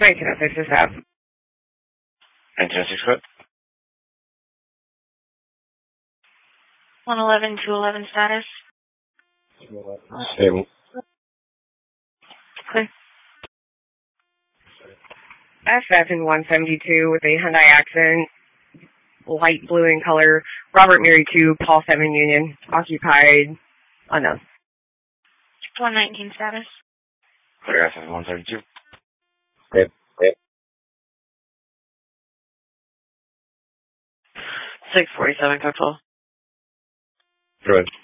1906 is up. 1906 what? 111, 211 status. Stable. Clear. FF in 172 with a Hyundai Accent, light blue in color. Robert Mary 2, Paul 7 Union, occupied, unknown. 119 status. Clear FF 172. Yep. 647 Coachella. Good.